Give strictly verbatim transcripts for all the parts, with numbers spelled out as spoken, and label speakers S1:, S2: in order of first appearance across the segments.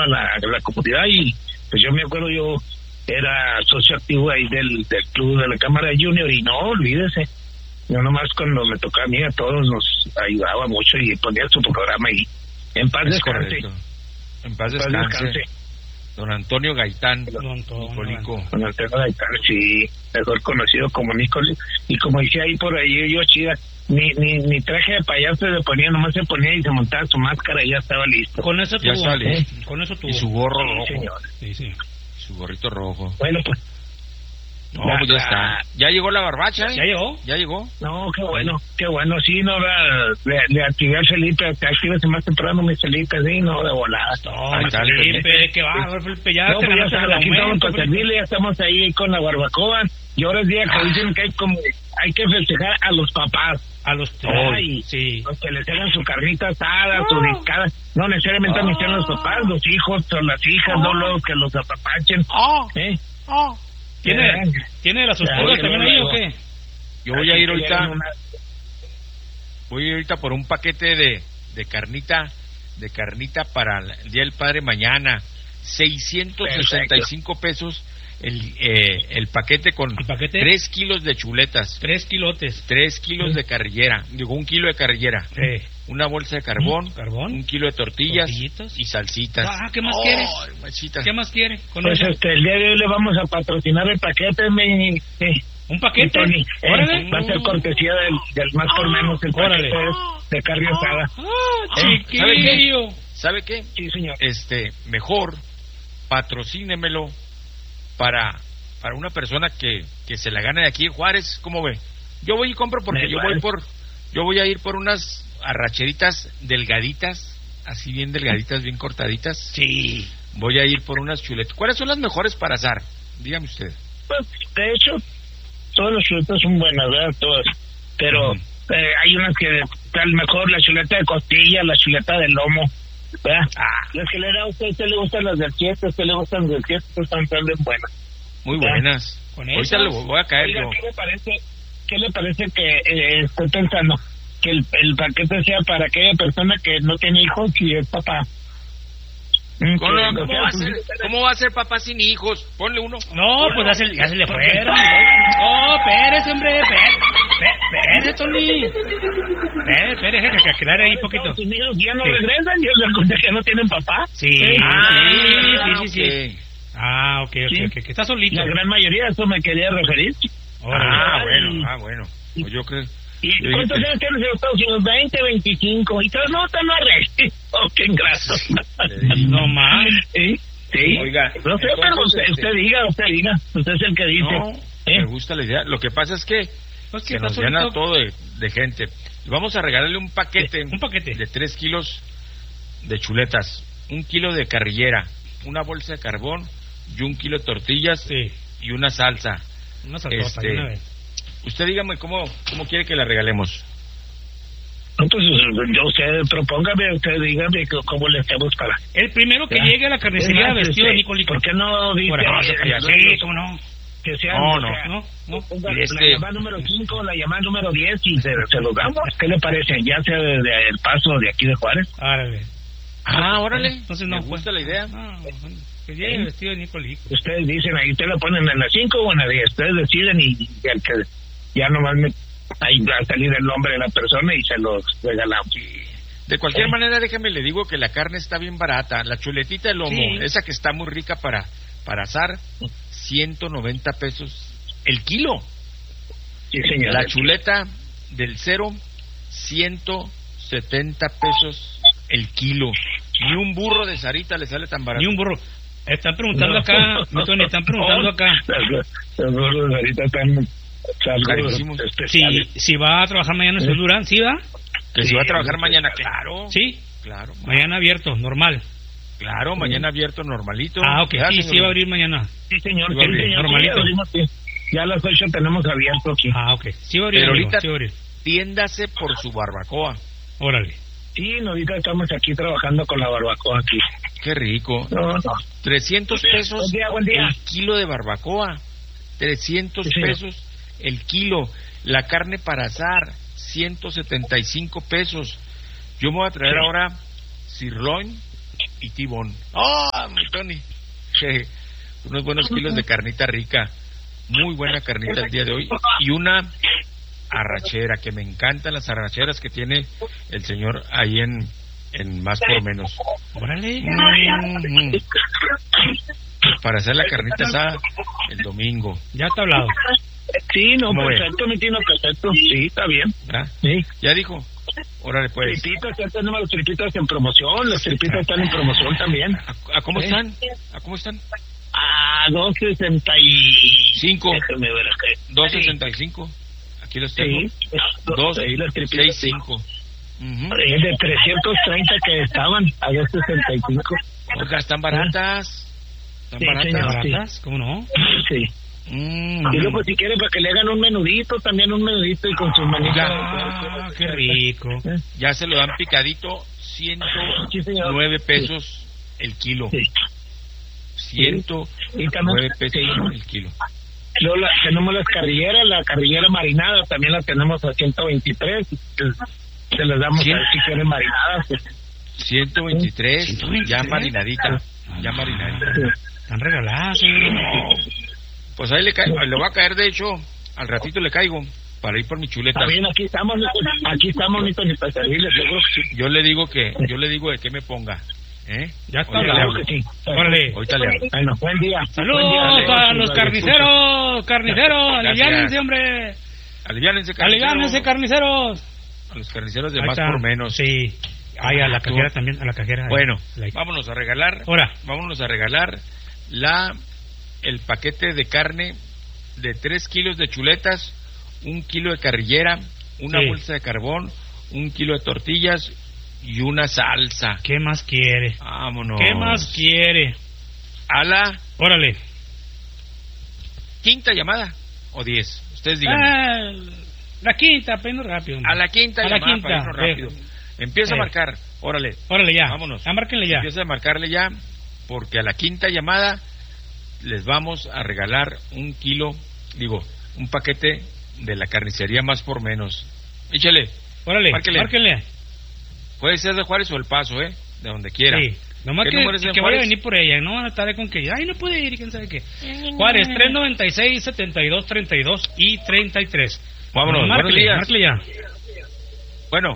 S1: a la, a la comunidad y pues yo me acuerdo, yo era socio activo ahí del, del club de la Cámara de Junior y no, olvídese, yo nomás cuando me tocaba a mí a todos nos ayudaba mucho y ponía su programa y en paz
S2: es
S1: descanse.
S2: Correcto. En paz
S1: En paz
S2: descanse.
S1: descanse.
S2: Don Antonio Gaitán,
S3: Don Antonio.
S2: Nicolico.
S1: Don Antonio Gaitán, sí, mejor conocido como Nicoli, y como decía ahí por ahí yo chida, ni, ni, ni traje de payaso se ponía, nomás se ponía y se montaba su máscara y ya estaba listo.
S3: Con eso
S2: Ya
S3: tuvo.
S2: está
S3: ¿eh?
S2: listo.
S3: Con eso tuvo.
S2: Y su gorro
S1: Sí,
S2: rojo.
S1: señor.
S3: Sí, sí.
S2: Su gorrito rojo.
S1: Bueno, pues.
S2: No, pues ya está. Ya llegó la barbacha, ¿eh?
S3: ¿Ya llegó?
S2: Ya llegó.
S1: No, qué bueno, qué bueno, sí, no, la, le, le activé al Felipe, te actives más temprano, mi Felipe, sí, no, de volada.
S3: No,
S2: Ahí está el
S3: Felipe, ¿qué va? Felipe, ya
S1: No,
S3: te
S1: pues ya
S3: ganaste
S1: está,
S3: el
S1: aquí estamos
S3: aumento,
S1: para
S3: Felipe.
S1: servirle, ya estamos ahí con la barbacoa, y ahora es día que dicen que hay como, hay que festejar a los papás.
S3: A los
S1: Ay,
S3: sí.
S1: Los que les hagan su carnita asada, su discada, no necesariamente
S3: Oh.
S1: ni sean los papás, los hijos o las hijas,
S3: Oh.
S1: no los que los apapachen,
S3: Oh,
S1: ¿eh?
S3: oh. ¿Tiene,
S1: Ya.
S3: ¿Tiene las
S1: Ya,
S3: oscuras
S1: ya,
S3: también
S1: ya,
S3: ahí
S1: ya.
S3: o qué?
S2: Yo voy a ir
S1: Así que ya
S2: ahorita,
S1: en una-
S2: voy a ir ahorita por un paquete de, de carnita, de carnita para el Día del Padre mañana. seiscientos sesenta y cinco pesos el, eh, el paquete con
S3: ¿El paquete?
S2: tres kilos de chuletas,
S3: Tres kilotes.
S2: tres kilos de carrillera, digo un kilo de carrillera,
S3: Eh.
S2: una bolsa de carbón,
S3: ¿Mm? ¿Carbón?
S2: un kilo de tortillas
S3: ¿Tortillitas?
S2: y salsitas.
S3: Ah, ¿qué más
S2: Ay,
S3: quiere?
S2: machita.
S3: ¿Qué más quiere? Con
S1: Pues
S3: eso.
S1: este, el día de hoy le vamos a patrocinar el paquete, mi... mi-
S3: ¿Un paquete?
S1: mi Tony. Eh,
S3: Órale.
S1: va a ser cortesía del, del más por menos, el
S3: Órale.
S1: paquete es de carne asada.
S3: Ah,
S2: Eh,
S3: chiquillo.
S2: ¿Sabe qué?
S1: Sí, señor.
S2: Este, mejor patrocínemelo para para una persona que, que se la gane de aquí en Juárez, ¿cómo ve? Yo voy y compro porque
S1: Me
S2: yo
S1: parece.
S2: voy por yo voy a ir por unas arracheritas delgaditas, así bien delgaditas, bien cortaditas.
S3: Sí.
S2: Voy a ir por unas chuletas. ¿Cuáles son las mejores para asar? Dígame usted.
S1: Pues, de hecho, todas las chuletas son buenas, ¿verdad? Todas. Pero
S2: Ujú.
S1: eh, hay unas que están mejor, la chuleta de costilla, la chuleta de lomo, ¿verdad? Ah, las que le da a usted, a usted le gustan las del siete, a usted le gustan las del siete, pues están también buenas.
S2: Muy
S1: Ya.
S2: buenas.
S3: ¿Con
S2: Ahorita
S3: esas?
S2: le voy a caer
S1: Oiga,
S2: yo.
S1: ¿qué le parece, qué le parece que eh, estoy pensando? Que el, el paquete sea para aquella persona que no tiene hijos y es papá. Mm,
S2: ¿Cómo,
S1: que,
S2: cómo
S1: o sea,
S2: va a ser, ¿Cómo va a ser papá sin hijos? Ponle uno.
S3: No, pues ya se, ya se le fueron. No, espérese, hombre. Espérese, Tony. Espérese, espérese, que aclare ahí un poquito.
S1: Estados Unidos ya no
S3: Sí.
S1: regresan y les conté que no tienen papá.
S3: Sí,
S1: Sí.
S3: sí, sí, sí, sí.
S2: ok.
S3: Ah, ok, ok,
S1: Sí.
S3: ok, que está solito.
S1: La gran mayoría, a eso me quería referir.
S3: Órale.
S2: Ah,
S1: Ay.
S2: bueno, ah, bueno. Pues yo creo.
S1: ¿Y
S2: yo
S1: cuántos
S2: dije-
S1: años tienes en Estados Unidos? veinte, veinticinco. Y todos no, están no arre. Oh, qué ingrato.
S2: Le digo.
S3: No más.
S1: Sí, sí.
S2: Oiga,
S1: No sé,
S2: entonces,
S1: pero usted,
S2: este-
S1: usted diga, usted diga. Usted es el que dice.
S2: No,
S1: ¿Eh?
S2: me gusta la idea. Lo que pasa es que
S3: Pues que
S2: se
S3: está
S2: nos llena
S3: solito.
S2: todo de, de gente. Vamos a regalarle un paquete,
S3: Un paquete.
S2: de tres kilos de chuletas, un kilo de carrillera, una bolsa de carbón y un kilo de tortillas
S3: Sí,
S2: y una salsa.
S3: una saltota
S2: Este,
S3: de una vez.
S2: Usted dígame cómo, cómo quiere que la regalemos.
S1: No, pues yo usted propóngame, usted dígame c- cómo le hacemos para.
S3: El primero que
S1: Ya.
S3: llegue a la carnicería
S1: Es más,
S3: vestido de
S1: este,
S3: Nicolico.
S1: ¿Por qué no dice?
S3: Por favor,
S1: eh,
S3: sí, cómo no.
S1: Que sea.
S2: No,
S1: que
S2: no.
S1: sea-
S3: No, no.
S1: ponga
S2: Y este-
S1: La llamada número cinco, la llamada número diez y se, se los damos. ¿Qué le parece? Ya sea desde el paso de aquí de Juárez.
S3: Árale.
S2: Ah, órale.
S3: Entonces
S2: me
S3: no,
S2: gusta
S3: pues.
S2: la idea.
S3: No, bueno, que llegue
S1: ¿Sí?
S3: vestido de Nicolico.
S1: Ustedes dicen ahí, ustedes lo ponen en las cinco o en la diez. Ustedes deciden y, y el que ya nomás me, ahí va a salir el nombre de la persona y se los regalamos.
S2: De cualquier
S1: Sí.
S2: manera, déjame le digo que la carne está bien barata. La chuletita de lomo,
S3: Sí.
S2: esa que está muy rica para, para asar, ciento noventa pesos el kilo.
S1: Sí, señor.
S2: La chuleta del cero, ciento setenta pesos el kilo. Ni un burro de Sarita le sale tan barato.
S3: Ni un burro. Están preguntando acá, mi Tony, están preguntando acá
S1: Los, los gordos ahorita están algo
S2: Carísimos.
S3: si,
S1: especiales.
S3: si va a trabajar mañana en Durán, ¿sí va?
S2: Que si
S1: Sí,
S2: va a trabajar
S1: sí,
S2: mañana,
S1: sí.
S2: claro.
S3: Sí,
S2: Claro,
S3: mañana abierto, normal.
S2: claro, mañana abierto normalito.
S3: Ah, ok,
S2: Ya,
S3: sí,
S2: señor.
S3: sí va a abrir mañana.
S1: Sí, señor.
S2: Iba
S1: Sí,
S2: bien,
S1: señor.
S3: normalito.
S1: Sí, ya abrimos, sí. Ya a las ocho tenemos abierto aquí.
S3: Ah, ok, sí va a abrir,
S2: Pero
S3: amigo,
S2: ahorita-
S3: sí va a abrir.
S2: Tiéndase por su barbacoa.
S3: Órale.
S1: Sí, no, ahorita estamos aquí trabajando con la barbacoa aquí.
S2: Qué rico.
S1: No, no.
S2: trescientos pesos
S1: Buen día, buen día.
S2: el kilo de barbacoa. trescientos
S1: Sí, señor.
S2: pesos el kilo. La carne para asar, ciento setenta y cinco pesos. Yo me voy a traer
S1: Sí.
S2: ahora sirloin y tibón. ¡Ay! Tony. Sí, unos buenos kilos de carnita rica. Muy buena carnita el día de hoy. Y una arrachera, que me encantan las arracheras que tiene el señor ahí en, en Más por Menos.
S3: Órale.
S2: Mm, para hacer la carnita asada el domingo.
S3: Ya está hablado.
S1: Sí, no,
S2: ¿Cómo ve?
S1: perfecto, mi tino, perfecto. Sí, está bien.
S2: ¿Ah?
S1: Sí.
S2: Ya dijo. Órale, pues.
S1: Tripitas, ya tenemos los tripitas en promoción. Los tripitas están en promoción también.
S2: ¿A, a cómo
S1: ¿Sí?
S2: están? ¿A cómo están?
S1: A dos sesenta y
S2: Cinco.
S1: Déjame ver acá.
S2: dos sesenta y cinco. Aquí los tengo.
S1: Sí.
S2: dos
S1: Ahí las tripitas,
S2: sesenta y
S1: sí.
S2: cinco. Ujú.
S1: Es de trescientos treinta que estaban a dos sesenta y cinco.
S2: Oiga, están baratas. Están
S1: Sí,
S2: baratas.
S1: señor.
S3: ¿Baratas? ¿Cómo no?
S1: Sí.
S2: Mm.
S1: Y luego, pues, si quieren, para que le hagan un menudito, también un menudito y con sus manitas.
S3: Ah, qué rico.
S1: ¿Eh?
S2: Ya se lo dan picadito, ciento
S1: Sí, señor.
S2: nueve pesos el kilo.
S1: Sí.
S2: ciento
S1: Y también-
S2: nueve pesos
S1: sí.
S2: el kilo.
S1: Luego la- tenemos las carrilleras, la carrillera marinada, también la tenemos a ciento veintitrés. pues, Se las damos
S2: ¿Cien?
S1: a ver si quieren marinadas. pues.
S2: ciento veintitrés,
S3: ciento veintitrés.
S2: ya marinadita. Ya marinadita.
S1: Sí.
S3: Están regaladas, señor.
S2: Pues ahí le, cae, le va a caer, de hecho, al ratito le caigo para ir por mi chuleta.
S1: Está bien, aquí estamos, aquí estamos, ni para para servirles, seguro que sí.
S2: Yo le digo que, yo le digo de qué me ponga. ¿Eh?
S3: Ya está
S2: Ahorita le
S3: hablado.
S2: hablo.
S1: que sí.
S3: Órale.
S2: Ahorita le hablo.
S1: Bueno, buen día.
S3: Saludos
S1: Buen día,
S3: a
S1: Ale.
S3: los
S1: Vale,
S3: carniceros, carniceros,
S2: Gracias.
S3: aliviánense, hombre.
S2: Aliviánense, carniceros.
S3: Aliviánense, carniceros.
S2: A los carniceros de
S3: Ahí
S2: Más
S3: está.
S2: por Menos.
S3: Sí. Ay, a la
S2: Tú.
S3: cajera también, a la cajera.
S2: Bueno,
S3: Like.
S2: vámonos a regalar.
S3: Ahora.
S2: Vámonos a regalar la el paquete de carne de tres kilos de chuletas, un kilo de carrillera, una
S3: Sí.
S2: bolsa de carbón, un kilo de tortillas y una salsa.
S3: ¿Qué más quiere?
S2: Vámonos.
S3: ¿Qué más quiere?
S2: A la
S3: Órale.
S2: quinta llamada o diez. Ustedes díganme.
S3: Ah, la quinta, apenas rápido. hombre.
S2: A la quinta
S3: A la
S2: llamada
S3: quinta.
S2: para irnos rápido.
S3: Eh.
S2: Empieza a
S3: Eh.
S2: marcar. Órale.
S3: Órale ya.
S2: Vámonos.
S3: Ya, márquenle ya.
S2: Empieza a marcarle ya, porque a la quinta llamada les vamos a regalar un kilo, digo, un paquete de la carnicería Más por Menos. Échale.
S3: Órale,
S2: Márquele.
S3: márquenle.
S2: Puede ser de Juárez o El Paso, ¿eh? De donde quiera.
S3: Sí. Nomás
S2: ¿Qué
S3: que,
S2: número es
S3: que,
S2: de
S3: vaya a
S2: Juárez?
S3: venir por ella. No van a estar con que, ay, no puede ir, quién sabe qué. Juárez, tres noventa y seis, setenta y dos, treinta y dos y treinta y tres.
S2: Vámonos, buenos
S3: márquele,
S2: días.
S3: márquele ya.
S2: Bueno.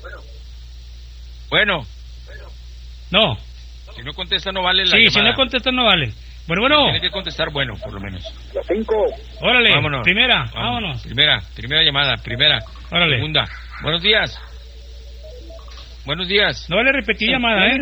S2: Bueno.
S3: No.
S2: Si no contesta no vale la
S3: Sí, si
S2: llamada.
S3: no contestan no valen. Bueno, bueno.
S2: Tiene que contestar bueno, por lo menos.
S3: Órale,
S2: Vámonos.
S3: primera,
S2: Vamos.
S3: vámonos.
S2: Primera, primera llamada, primera.
S3: Órale.
S2: Segunda. Buenos días. Buenos días.
S3: No vale repetir llamada, ¿eh?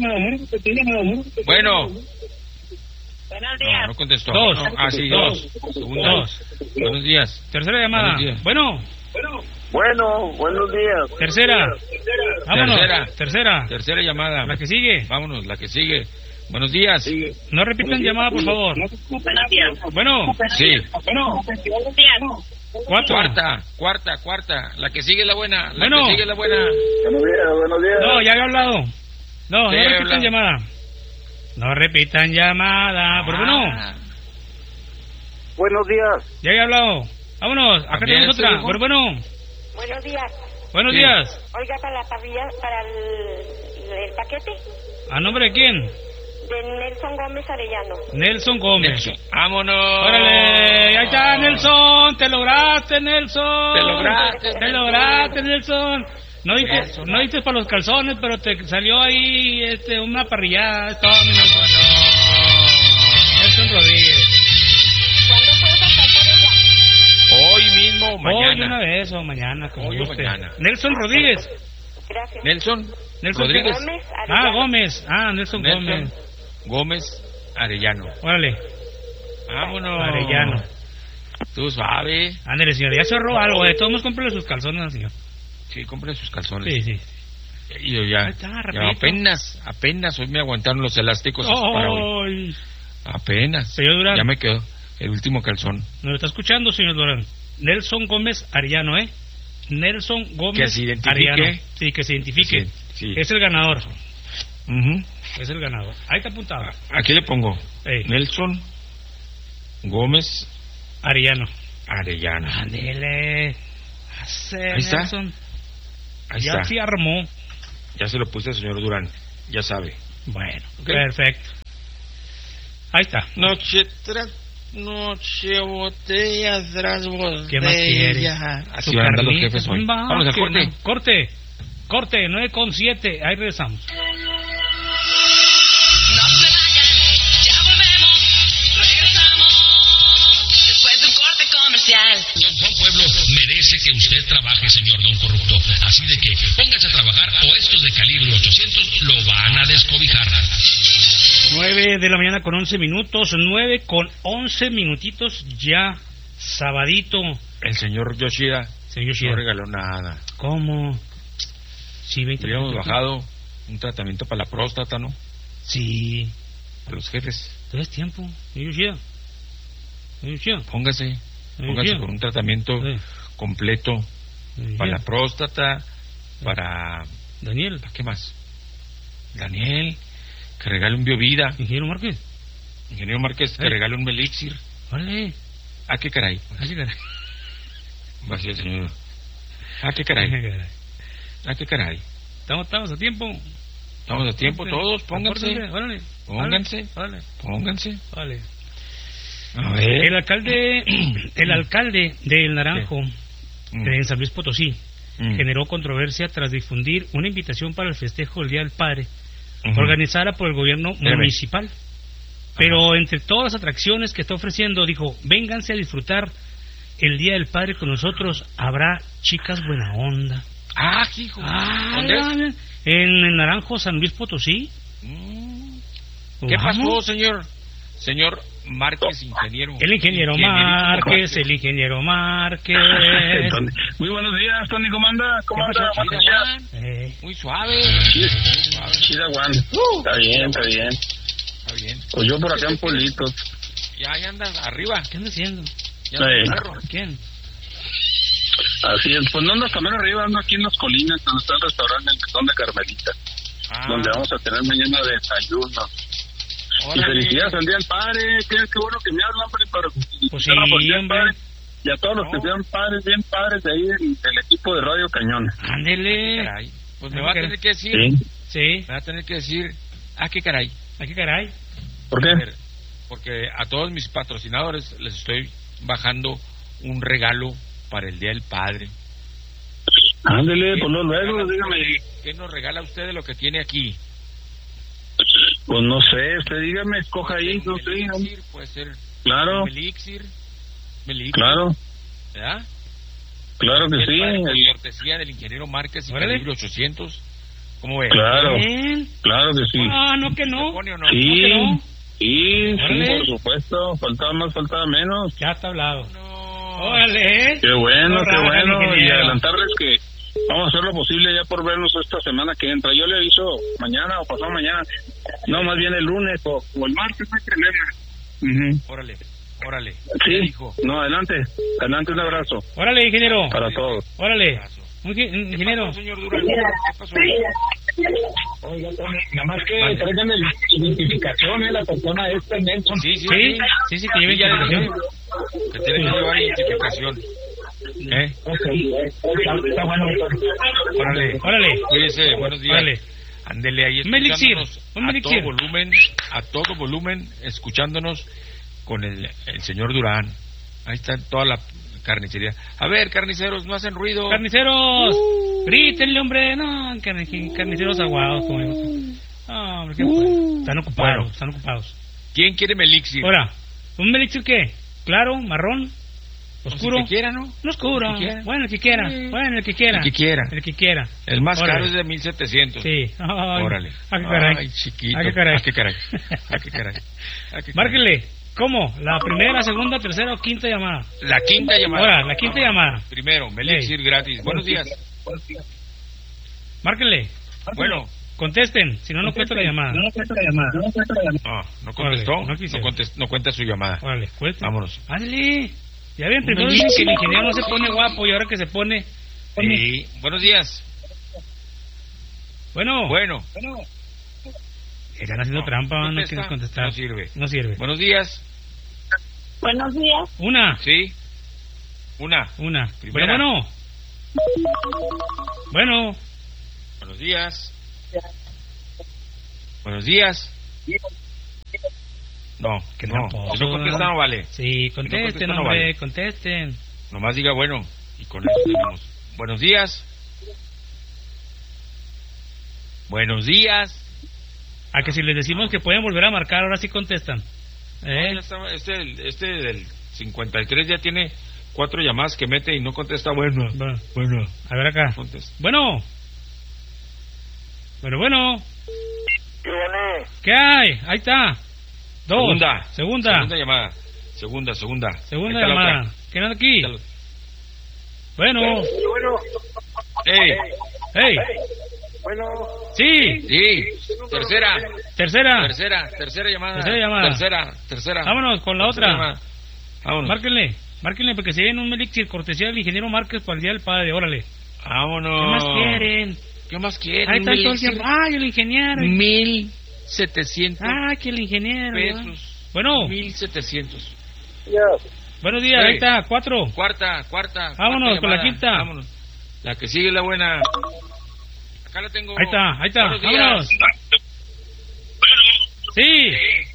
S2: Bueno.
S4: Buenos
S2: No,
S4: días.
S2: no contestó.
S3: Dos.
S2: No, ah, sí, dos.
S3: Dos.
S2: Segunda.
S3: Dos.
S2: Buenos días.
S3: Tercera llamada.
S2: Buenos días.
S3: Bueno,
S5: Bueno, buenos días.
S3: tercera. Vámonos.
S2: Tercera.
S3: Tercera.
S2: Tercera llamada.
S3: La que sigue.
S2: Vámonos, la que sigue. Buenos días.
S3: No repitan llamada, por favor.
S4: Buenos días.
S3: Bueno,
S2: Sí.
S4: Buenos días.
S3: cuatro.
S2: Cuarta, cuarta, cuarta. La que sigue es la buena. La
S3: Bueno.
S2: que sigue es la buena.
S5: Buenos días, buenos días.
S3: No, ya había hablado. No,
S2: Sí,
S3: no
S2: ya había
S3: repitan
S2: hablado.
S3: llamada. No repitan llamada. Pero bueno,
S2: Ah,
S5: Buenos días.
S3: ya había hablado. Vámonos, acá
S2: También,
S3: tenemos
S2: sí,
S3: otra.
S2: dijo.
S3: Pero bueno,
S4: Buenos días.
S3: buenos
S2: Sí.
S3: días.
S4: Oiga, para la parrilla, para el, el paquete
S3: ¿A nombre de quién?
S4: de Nelson Gómez Arellano.
S3: Nelson Gómez.
S2: Nelson. Vámonos.
S3: Órale, ahí está Nelson, te lograste Nelson.
S2: Te lograste,
S3: Te lograste Nelson. No diste,
S2: Eso,
S3: no diste para los calzones, pero te salió ahí este una parrillada, es todo, mi Nelson. Nelson Rodríguez.
S4: ¿Cuándo puedo pasar por ella?
S2: Hoy mismo o mañana.
S3: Hoy una vez o mañana, como
S2: Hoy o
S3: guste.
S2: mañana.
S3: Nelson Rodríguez.
S4: Gracias.
S2: Nelson.
S3: Nelson
S2: Rodríguez.
S4: Gómez
S3: Ah,
S4: Arellano.
S3: Gómez. Ah, Nelson,
S2: Nelson
S3: Gómez.
S2: Gómez Arellano.
S3: Órale,
S2: Vámonos.
S3: Arellano.
S2: Tú sabes.
S3: Ándale, señor, ya cerró algo, eh. Todos cómprele sus calzones al señor.
S2: Sí, compre sus calzones.
S3: Sí, sí.
S2: Y yo ya,
S3: Ahí está,
S2: ya
S3: rapidito.
S2: apenas, apenas hoy me aguantaron los elásticos para hoy.
S3: Ay.
S2: Apenas.
S3: Señor Durán.
S2: Ya me quedó el último calzón.
S3: Nos está escuchando, señor Durán. Nelson Gómez Arellano, ¿eh? Nelson Gómez
S2: Que se identifique.
S3: Arellano. Sí, que se identifique.
S2: Sí, sí.
S3: Es el ganador.
S2: Ujú.
S3: Es el ganador. Ahí está apuntado.
S2: Aquí le pongo
S3: Ey.
S2: Nelson Gómez
S3: Arellano.
S2: Arellano.
S3: Ándele. Hace
S2: Ahí está.
S3: Nelson.
S2: Ahí
S3: ya
S2: está.
S3: se armó.
S2: Ya se lo puse al señor Durán. Ya sabe.
S3: Bueno,
S2: Ok.
S3: perfecto. Ahí está.
S2: Noche tras noche, botellas tras botellas.
S3: ¿Qué más quiere?
S2: Así
S3: Su
S2: van a andar los
S3: carnita,
S2: jefes hoy.
S3: va,
S2: Vamos al
S3: que
S2: corte.
S3: no. Corte, corte, nueve con siete. Ahí regresamos.
S6: No se vayan, ya volvemos, regresamos, después de un corte comercial.
S7: Don Juan Pueblo merece que usted trabaje, señor Don Corrupto. Así de que póngase a trabajar o estos de calibre ochocientos lo van a descobijar.
S3: nueve de la mañana con once minutos, nueve con once minutitos ya, sabadito.
S2: El señor Yoshida,
S3: Señor Yoshida.
S2: no regaló nada.
S3: ¿Cómo? Sí, veinte
S2: Hubiéramos
S3: minutos.
S2: bajado un tratamiento para la próstata, ¿no?
S3: Sí,
S2: A los jefes.
S3: todo es tiempo. Señor Yoshida. Señor Yoshida.
S2: Póngase, póngase
S3: Yoshida.
S2: con un tratamiento
S3: Sí.
S2: completo
S3: Señor
S2: para la
S3: Yoshida.
S2: próstata, para...
S3: Daniel.
S2: ¿Para qué más? Daniel, que regale un Biovida.
S3: Ingeniero Márquez.
S2: Ingeniero Márquez, que
S3: Eh.
S2: regale un Melixir.
S3: Vale.
S2: ¿A qué caray?
S3: Así que...
S2: Va a decir el señor. ¿A qué caray? ¿A qué caray?
S3: Estamos, estamos a tiempo.
S2: Estamos a tiempo todos, pónganse.
S3: Órale.
S2: Pónganse.
S3: Órale.
S2: Pónganse.
S3: Vale.
S2: A ver.
S3: El alcalde, el alcalde del Naranjo,
S2: Mm.
S3: de San Luis Potosí,
S2: Mm.
S3: generó controversia tras difundir una invitación para el festejo del Día del Padre,
S2: Ujú.
S3: organizada por el gobierno
S2: Espérame.
S3: municipal. Pero entre todas las atracciones que está ofreciendo, dijo, vénganse a disfrutar el Día del Padre con nosotros, habrá chicas buena onda.
S2: Ah, hijo.
S3: Ah,
S2: ¿Dónde es?
S3: ya, ya. En el Naranjo, San Luis Potosí.
S2: Mm. ¿Qué
S3: Vamos.
S2: pasó, señor? Señor Márquez, ingeniero.
S3: El ingeniero Márquez, el ingeniero Márquez.
S1: Tony. Muy buenos días, Tony, ¿cómo anda? ¿Cómo
S3: ¿Qué
S1: anda?
S3: pasó,
S1: Buenos
S2: Chida,
S1: días.
S2: Juan.
S3: Eh,
S2: Muy suave.
S1: Chida, Juan. Está bien, está bien.
S2: Está bien.
S1: Pues yo por acá en Pueblitos.
S2: Ya, ya andas arriba.
S3: ¿Qué anda haciendo?
S2: Ya
S1: Sí.
S2: andas perro.
S3: ¿Quién?
S1: Así es, pues no ando también arriba, ando aquí en las colinas, donde está el restaurante El Mesón de Carmelita,
S2: Ah,
S1: donde vamos a tener mañana desayuno. Y
S2: órale.
S1: felicidades al Día del Padre, qué, qué bueno que me hablan, hombre, para
S3: Pues
S1: felicitar por el
S3: sí,
S1: Día del
S3: hombre.
S1: Padre. Y a todos los que
S2: No.
S1: sean padres, bien padres de ahí del, del equipo de Radio Cañón.
S3: Ándele.
S2: Caray. Pues me
S3: Ah,
S2: va a
S3: caray.
S2: tener que decir,
S1: ¿Sí?
S3: Sí.
S2: me va a tener que decir, ah, qué caray.
S3: ¿A qué caray?
S1: ¿Por qué?
S2: A ver, porque a todos mis patrocinadores les estoy bajando un regalo para el Día del Padre.
S1: Ándele,
S2: ¿Qué
S1: pues no,
S2: nos
S1: luego,
S2: regala
S1: dígame.
S2: usted? ¿Qué nos regala usted de lo que tiene aquí?
S1: Pues no sé, usted dígame, escoja ahí, no sé.
S2: Melixir, puede ser
S1: Claro,
S2: Melixir, Melixir,
S1: claro,
S2: ¿verdad?
S1: claro que
S2: El
S1: sí.
S2: padre con
S1: el-
S2: cortesía del ingeniero Márquez y
S3: Órale.
S2: calibre ochocientos. ¿Cómo ve?
S1: Claro,
S3: Bien.
S1: claro que sí.
S3: Ah, no que no.
S2: ¿Se pone o no?
S1: Sí,
S3: ¿No que no?
S1: sí,
S3: Órale.
S1: sí, por supuesto. Faltaba más, faltaba menos.
S3: Ya está hablado.
S2: No.
S3: Órale.
S1: Qué bueno,
S3: No
S1: qué
S3: raja,
S1: bueno. Y
S3: ingeniero.
S1: adelantarles que vamos a hacer lo posible ya por vernos esta semana que entra. Yo le aviso mañana o pasado mañana. No, más bien el lunes o, o el martes, no hay problema. Ujú.
S2: Órale, órale. ¿Qué
S1: Sí,
S2: dijo?
S1: no, adelante. Adelante, un abrazo
S3: Órale, ingeniero.
S1: para todos.
S3: Órale.
S2: Abrazo.
S3: Un ge- un
S2: ¿Qué
S3: ingeniero.
S2: pasó, señor Durán? ¿Qué pasó?
S5: Oiga, Tony, nada más que
S2: Vale.
S5: traigan la identificación, ¿eh? La persona esta, Nelson.
S2: Sí, sí,
S3: Sí,
S2: sí.
S3: sí, sí, que lleve
S2: Sí, ya le
S3: identificación.
S2: dije que tiene que llevar identificación. ¿Eh?
S5: Ok, eh, está, está bueno.
S2: Órale.
S3: Órale.
S2: Cuídese, buenos días.
S3: Órale.
S2: Ándele ahí
S3: Un Melixir,
S2: escuchándonos
S3: un
S2: a
S3: Melixir.
S2: todo volumen, a todo volumen, escuchándonos con el, el señor Durán. Ahí está toda la carnicería. A ver, carniceros, no hacen ruido.
S3: Carniceros. Grítenle, hombre. No, carni- carniceros aguados. Como digo. No, hombre, qué bueno. Están ocupados,
S2: Bueno.
S3: están ocupados.
S2: ¿Quién quiere Melixir?
S3: Ahora, ¿un Melixir qué? ¿Claro? ¿Marrón?
S2: Pues
S3: ¿Oscuro?
S2: el que quiera, ¿no?
S3: No oscuro.
S2: El que quiera.
S3: Bueno, el que quiera.
S2: Sí.
S3: Bueno, el que quiera.
S2: El que quiera.
S3: El que quiera.
S2: El más
S3: Órale.
S2: caro es de mil setecientos.
S3: Sí. Ay,
S2: Órale.
S3: ¿A qué caray?
S2: Ay, chiquito.
S3: ¿A qué caray?
S2: ¿A qué caray? ¿A qué caray? ¿A qué caray?
S3: Márquele. ¿Cómo? ¿La primera, segunda, tercera o quinta llamada?
S2: La quinta llamada.
S3: Ahora, la quinta llamada.
S2: Primero, Melixir gratis. Buenos días.
S3: Márquele.
S2: Bueno.
S3: Contesten, si no, no cuesta la llamada.
S5: No cuesta la llamada, no cuesta la llamada.
S2: No, no contestó.
S3: Órale, no
S2: no,
S3: quise.
S2: contest- no cuenta su llamada.
S3: Órale, cuesta.
S2: Vámonos.
S3: Ándale. Ya ven, primero dicen que el ingeniero no se pone guapo y ahora que se pone...
S2: Sí. Buenos días.
S3: Bueno,
S2: Bueno.
S3: están haciendo
S2: No,
S3: trampa, no
S2: contesta,
S3: quieren contestar.
S2: no sirve.
S3: No sirve.
S2: Buenos días.
S4: Buenos días.
S3: Una,
S2: Sí. Una.
S3: una.
S2: Primera.
S3: Bueno, bueno. Bueno,
S2: Buenos días. Buenos días. No,
S3: Que
S2: no.
S3: tampoco,
S2: Si no contesta, no vale.
S3: Sí, contesten,
S2: contesta, no
S3: hombre,
S2: vale.
S3: contesten.
S2: Nomás diga bueno. Y con eso tenemos. Buenos días. Buenos días.
S3: A que si les decimos que pueden volver a marcar, ahora sí contestan. ¿Eh?
S2: No, ya está, este, este del cincuenta y tres ya tiene cuatro llamadas que mete y no contesta. Bueno,
S3: Bueno,
S2: bueno.
S3: a ver acá.
S2: Contesta.
S3: Bueno. Bueno, bueno. ¿Qué hay? Ahí está. Dos.
S2: Segunda.
S3: Segunda.
S2: Segunda llamada. Segunda, segunda.
S3: Segunda
S2: Ahí está la
S3: llamada.
S2: otra.
S3: ¿Quién anda aquí?
S2: Ahí está la-
S3: Bueno.
S2: ¡Ey!
S3: Hey.
S5: Bueno,
S3: Sí.
S2: Sí. Tercera.
S3: Tercera.
S2: Tercera. Tercera llamada.
S3: Tercera llamada.
S2: Tercera. Tercera.
S3: Vámonos con la
S2: Tercera
S3: otra.
S2: llamada. Vámonos.
S3: Márquenle. Márquenle porque se viene un elixir cortesía del ingeniero Márquez para el Día del Padre. Órale.
S2: Vámonos.
S3: ¿Qué más quieren?
S2: ¿Qué más quieren?
S3: Ahí está
S2: Mil-
S3: todo el tiempo. ¡Ay, el ingeniero!
S2: Mil setecientos
S3: ¡Ah, que el ingeniero!
S2: pesos.
S3: Bueno,
S2: Mil setecientos.
S3: buenos días.
S2: Hey.
S3: Ahí está, cuatro.
S2: Cuarta, cuarta.
S3: Vámonos
S2: cuarta
S3: con la
S2: llamada.
S3: quinta.
S2: Vámonos. La que sigue es la buena. Acá la tengo.
S3: Ahí está, ahí está.
S2: Buenos días.
S3: Vámonos. Sí.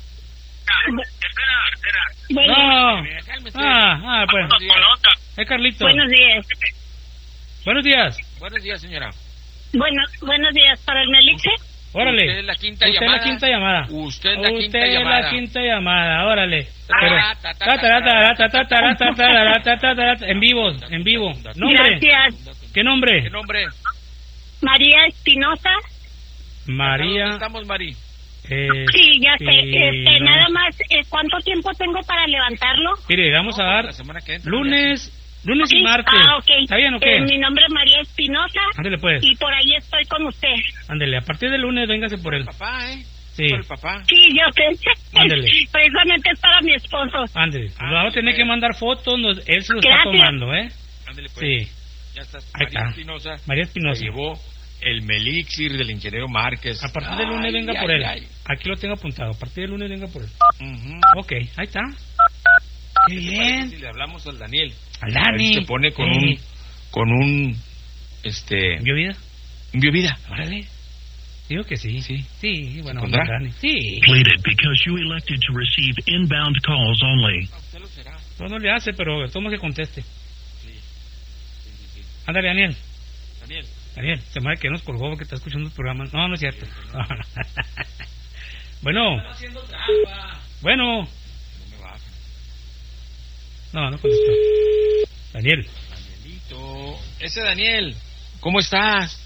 S4: Bueno,
S3: No.
S2: Cálmese.
S3: Ah, ah, pues.
S2: Buenos días.
S3: Es Carlito.
S4: buenos días.
S3: Buenos días.
S2: Buenos días, señora.
S4: Bueno, buenos días para el Melixer.
S3: Órale.
S2: Usted es la quinta
S3: Usted
S2: llamada.
S3: es la quinta llamada.
S2: Usted es la quinta
S3: Usted es
S2: llamada.
S3: la quinta llamada. Órale.
S2: Ta,
S3: Pero-
S2: ta, ta, ta,
S3: ta, ta, ta, ta, ta, ta, ta, ta, ta, ta, ta, ta, en vivo, en vivo. ¿Nombre?
S4: Gracias.
S3: ¿Qué nombre?
S2: ¿Qué nombre?
S4: María Espinosa.
S3: María.
S2: ¿Dónde estamos, Mari?
S3: eh,
S4: Sí, ya sé. Este,
S3: Espinosa.
S4: nada más, eh, ¿cuánto tiempo tengo para levantarlo?
S3: Mire, vamos a
S2: No,
S3: dar
S2: la semana que entra,
S3: lunes, lunes y
S4: Sí.
S3: martes.
S4: Ah, ok.
S3: ¿Está bien o qué?
S4: Eh, mi nombre es María Espinosa
S3: Ándele pues.
S4: y por ahí estoy con usted.
S3: Ándele, a partir del lunes véngase por él.
S2: Papá, ¿eh?
S3: Sí.
S2: Por el papá.
S4: Sí, yo sé.
S3: Ándele.
S4: Precisamente es para mi esposo.
S3: Ándele.
S2: Ah,
S3: Nos vamos a tener que mandar fotos, nos- él se lo está
S4: Gracias.
S3: tomando, ¿eh?
S2: Ándele, pues.
S3: Sí.
S2: Ya está.
S3: Ahí
S2: María
S3: está.
S2: Espinosa.
S3: María
S2: Se
S3: Espinosa.
S2: llevó el Melixir del ingeniero Márquez.
S3: A partir del lunes
S2: Ay,
S3: venga
S2: ay,
S3: por él.
S2: ay.
S3: Aquí lo tengo apuntado. A partir del lunes venga por él.
S2: Ujú.
S3: Ok, ahí está. Qué
S2: ¿Qué te
S3: bien.
S2: parece si le hablamos al Daniel?
S3: Al
S2: A ver
S3: Dani.
S2: si se pone con
S3: Sí.
S2: un con un este
S3: ¿Vio vida?
S2: un biovida.
S3: Órale. Digo que sí. Sí. Sí, bueno.
S2: pondrá?
S3: Dani. Sí.
S8: Completed because you elected to receive inbound calls only.
S2: Ah, usted lo será.
S3: No, no le hace, pero toma que conteste.
S2: Sí. Sí, sí, sí.
S3: Ándale, Daniel.
S2: Daniel.
S3: Daniel, se me que nos colgó porque está escuchando el programa. No, no es cierto. Bueno. Bueno.
S2: No me baja.
S3: No, no contestó. Daniel.
S2: Danielito. Ese Daniel. ¿Cómo estás?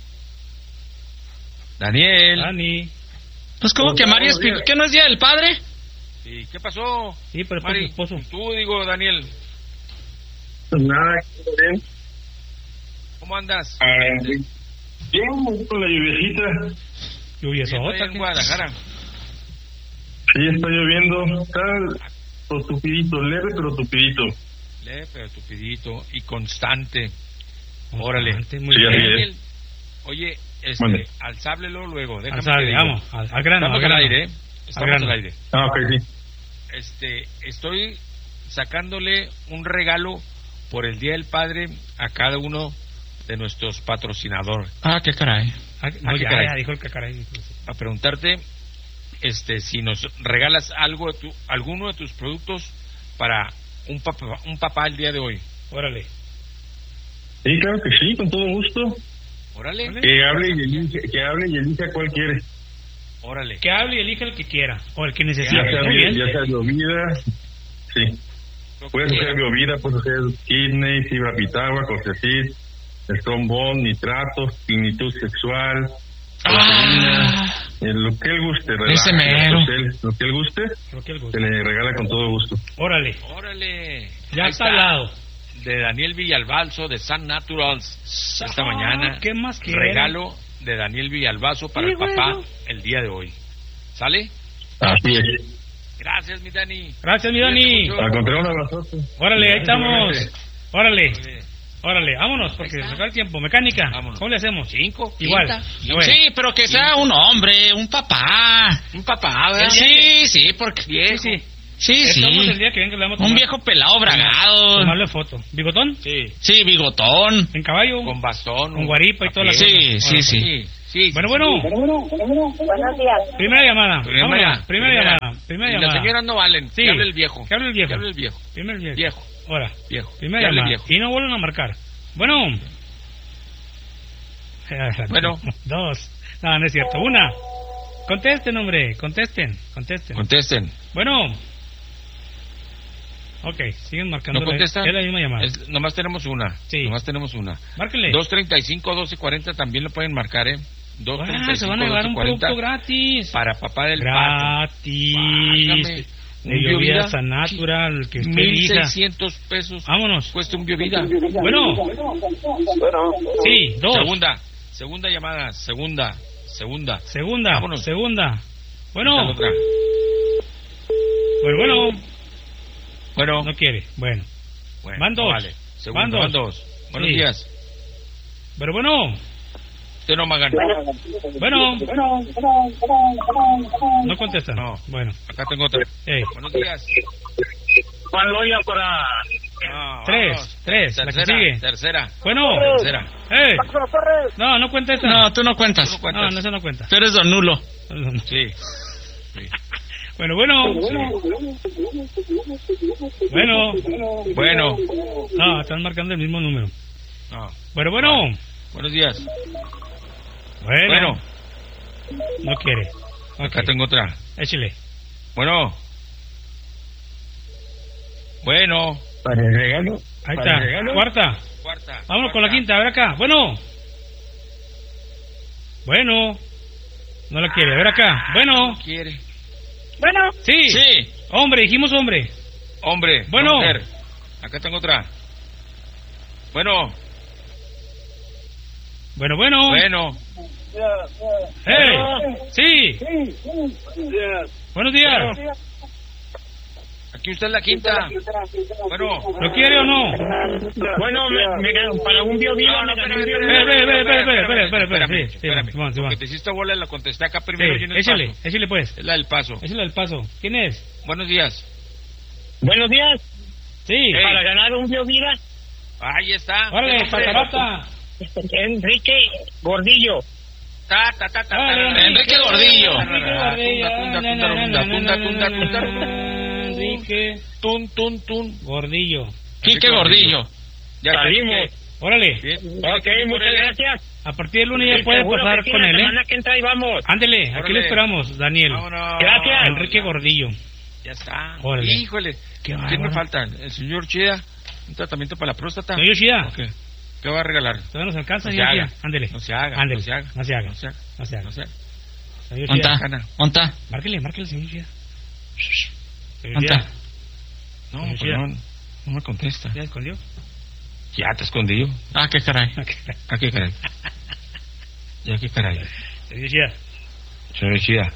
S2: Daniel.
S3: Dani.
S9: Pues como que María Espinosa, ¿qué no es Día del Padre?
S2: Sí, ¿qué pasó?
S3: Sí, pero es por
S2: Mari,
S3: tu esposo.
S2: tú digo, Daniel.
S5: pues nada, bien.
S2: ¿Cómo andas?
S5: Ah, bien, con la lluviecita.
S3: Lluvia
S2: Estoy
S3: sota.
S2: en Guadalajara.
S5: Sí, está lloviendo. Está pues, tupidito, leve, pero tupidito.
S2: Leve, pero tupidito y constante. Órale.
S3: Muy
S5: Sí,
S3: bien.
S5: así es.
S2: Daniel, oye, este,
S5: Mande.
S2: alzáblelo luego. Déjame
S3: Al sable,
S2: te digo.
S3: vamos, al, al grano,
S2: Estamos
S3: al
S2: al
S3: grano.
S2: aire, ¿eh? Estamos
S3: grano.
S2: al aire.
S5: Ah, ok, sí.
S2: Este, estoy sacándole un regalo por el Día del Padre a cada uno de nuestros patrocinadores.
S9: Ah, qué caray.
S3: Ah, no,
S2: Ah, qué
S3: ya,
S2: caray.
S3: ya, dijo el cacaray. dijo eso.
S2: A preguntarte, este, si nos regalas algo de tu, alguno de tus productos para un papá, un papá el día de hoy.
S3: Órale.
S5: Sí, claro que sí, con todo gusto.
S2: Órale,
S5: Que hable y elija, que hable y elija cuál quiere.
S2: órale.
S3: Que hable y elija el que quiera. O el que
S5: Ya
S3: necesite.
S5: sea,
S3: Muy bien.
S5: ya sea biovida, sí. Puedes hacer biovida, puedes hacer kidney, fibra pitagua, cortesít, estrombón, nitratos, plenitud sexual,
S9: Ah,
S5: eh, lo que él guste,
S9: Ese mero.
S5: pues, lo que él guste,
S3: Creo que el
S5: se
S3: gusto.
S5: le regala con todo gusto.
S3: Órale.
S2: Órale.
S3: Ya
S2: Ahí
S3: está al lado.
S2: De Daniel Villalbazo de Sun Naturals esta
S3: Ah,
S2: mañana.
S3: ¿qué más quieren?
S2: Regalo de Daniel Villalbazo para
S3: Sí,
S2: el papá
S3: bueno.
S2: el día de hoy. ¿Sale?
S5: Así es.
S2: Gracias, mi Dani.
S3: Gracias, mi Dani.
S2: Cuídate mucho.
S5: Al contrario, un abrazote.
S3: Órale, ahí estamos. Órale.
S2: Órale.
S3: Órale, vámonos, porque se acaba el tiempo. Mecánica,
S2: Vámonos.
S3: ¿cómo le hacemos?
S2: Cinco.
S3: Igual.
S2: quinta.
S3: Bueno.
S9: sí, pero que sea un hombre, un papá.
S2: Un papá, ¿verdad?
S9: Sí, sí, porque...
S3: Sí, sí.
S9: Sí, sí.
S3: Estamos el día que venga le damos a
S9: Un
S3: tomar-
S9: viejo pelado bragado.
S3: Tomarle foto. ¿Bigotón?
S2: Sí.
S9: Sí, bigotón.
S3: ¿En caballo?
S2: Con bastón.
S3: Con guaripa y toda la
S2: Sí,
S3: cosa.
S9: Sí, sí,
S3: Órale.
S9: sí.
S2: Sí, sí.
S3: Bueno, bueno.
S4: Buenos días.
S3: Primera llamada.
S2: Primera,
S3: Vámonos, primera
S2: primera.
S3: llamada. Primera
S2: Y
S3: llamada.
S2: las señoras no valen.
S3: Sí.
S2: Que hable el viejo.
S3: Que hable el viejo.
S2: Que hable el viejo.
S3: Primer viejo.
S2: Viejo.
S3: Ahora.
S2: Viejo.
S3: Primera
S2: Que hable el
S3: llamada.
S2: viejo.
S3: Y no vuelven a marcar. Bueno.
S2: Bueno.
S3: Dos. No, no es cierto. Una. Contesten, hombre. Contesten. Contesten.
S2: Contesten.
S3: Bueno. Ok, siguen marcando.
S2: ¿No contestan?
S3: Es la misma llamada.
S2: Es- nomás tenemos una.
S3: Sí.
S2: Nomás tenemos una.
S3: Márquenle.
S2: dos treinta y cinco, doce cuarenta también lo pueden marcar, ¿eh? dos treinta
S3: Ah,
S2: y
S3: se
S2: cinco,
S3: van a llevar
S2: doce
S3: un
S2: cuarenta
S3: producto gratis.
S2: para papá del
S3: Gratis.
S2: Válgame.
S3: De
S2: Un
S3: Biovida
S2: Biovida.
S3: Sanatural, que usted
S2: mil
S3: elija.
S2: seiscientos pesos.
S3: Vámonos.
S2: Cuesta un Biovida.
S3: Bueno. Sí, dos.
S2: Segunda. Segunda llamada. Segunda. Segunda.
S3: Segunda.
S2: Vámonos.
S3: Segunda. Bueno.
S2: Esta es la otra.
S3: Bueno, bueno.
S2: Bueno.
S3: No quiere. Bueno.
S2: Bueno,
S3: Van dos.
S2: no vale. Segunda,
S3: Van dos.
S2: van dos. Buenos
S3: Sí.
S2: días.
S3: Pero bueno.
S2: Usted no me gana.
S3: Bueno. No contestan.
S2: No.
S3: Bueno.
S2: Acá tengo otra.
S3: Ey.
S2: Buenos días.
S1: Juan Loya para...
S2: No,
S3: Tres,
S2: vámonos.
S3: tres, la que
S2: Tercera,
S3: sigue.
S2: tercera.
S3: Bueno.
S2: Tercera.
S3: ¡Eh! No, no cuenta esa.
S9: No, tú no cuentas.
S2: Tú no cuentas.
S3: No, no, eso no cuenta.
S9: Tú eres don nulo.
S2: Sí. Sí.
S3: Bueno, bueno. Bueno.
S2: Bueno.
S3: No, están marcando el mismo número.
S2: No.
S3: Bueno, bueno.
S2: Buenos días.
S3: Bueno.
S2: Bueno.
S3: No quiere.
S2: Acá tengo otra.
S3: Échale.
S2: Bueno. Bueno.
S1: Para el regalo.
S3: Ahí
S1: Para el
S3: está.
S1: regalo.
S3: Cuarta.
S2: Cuarta.
S3: Vámonos con la quinta. A ver acá. Bueno. Bueno. No la quiere. A ver acá. Bueno.
S2: ¿Quiere?
S4: Bueno,
S3: Sí.
S9: Sí.
S3: Hombre, dijimos hombre.
S2: Hombre.
S3: Bueno.
S2: no mujer. Acá tengo otra. Bueno.
S3: Bueno, bueno.
S2: Bueno.
S3: ¡Eh! Sí. Buenos días.
S2: Aquí usted es la quinta. Bueno.
S3: ¿Lo quiere o no?
S1: Bueno, me, me, para un Biovida
S2: No, no,
S1: me gané un
S2: espérame,
S1: Biovida.
S3: Espera, espera, espera, espera, espera, espera, espera,
S2: Espérame,
S3: sí, sí,
S2: espérame.
S3: Simón, Simón.
S2: Porque te hiciste bola, la contesté acá primero yo en
S3: Sí,
S2: el
S3: échale,
S2: paso.
S3: échale pues.
S2: Es la del paso.
S3: Échale el paso. ¿Quién es?
S2: Buenos días.
S1: Buenos días.
S3: Sí.
S2: Ey.
S1: Para ganar un Biovida,
S2: Ahí está.
S3: Órale,
S2: Hombre.
S3: patarata.
S1: Enrique Gordillo.
S2: Ta, ta, ta, ta, ta,
S3: Órale,
S2: ta,
S9: Enrique Gordillo.
S3: Enrique Gordillo.
S2: Tunda,
S3: Na, na,
S2: tunda,
S3: na,
S2: tunda,
S3: na,
S2: tunda,
S3: na,
S2: tunda,
S3: na,
S2: tunda.
S3: na, Enrique
S2: Tun, tun, tun.
S3: Gordillo.
S9: Quique Gordillo.
S2: Ya
S1: Salimos.
S3: Órale.
S2: Bien.
S1: Ok, muchas gracias.
S3: A partir del lunes ya
S1: Sí,
S3: puede
S1: seguro
S3: pasar
S1: que sí,
S3: con
S1: la
S3: él, ¿eh?
S1: semana que entra y vamos.
S3: Ándele, aquí
S2: Órale.
S3: lo esperamos, Daniel.
S2: Vámonos.
S1: Gracias.
S3: Enrique Gordillo.
S2: Ya está.
S3: Órale.
S2: Híjole.
S3: Qué
S2: ¿Quién
S3: bárbaro.
S2: me falta? ¿El señor Chida? ¿Un tratamiento para la próstata?
S3: Señor Yoshida,
S2: Ok. ¿Qué va a regalar?
S3: todavía nos alcanza,
S2: No se
S3: señor
S2: haga.
S3: Yoshida. Ándele.
S2: No se haga.
S3: Ándele.
S2: No se haga.
S3: No se haga.
S2: No se haga.
S3: No se haga.
S2: No se haga.
S3: Señor
S9: ¿Onta?
S3: Yoshida,
S2: Gana.
S9: ¿Onta?
S3: márquele, márquele, señor Yoshida. Señor
S9: ¿Onta?
S3: Yoshida,
S2: No,
S3: Señor
S2: pues
S3: Chida.
S2: no, no me contesta.
S3: ¿ya escondió?
S2: Ya te escondí yo.
S9: Ah, qué caray.
S2: ¿A qué caray? ¿Ya qué caray?
S3: Señor Yoshida,
S2: Señor Yoshida.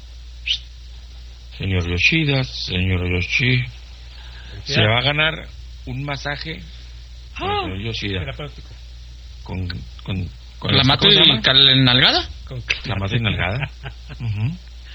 S2: Señor Yoshida, señor Yoshi. Se va a ganar un masaje
S3: Ah,
S2: señor Yoshida
S3: terapéutico.
S2: con, con, con
S9: ¿La
S2: esta-
S9: mato
S2: ¿cómo se
S9: y
S2: llama?
S9: cal nalgada?
S3: Con-
S2: La mato y nalgada. Ujú.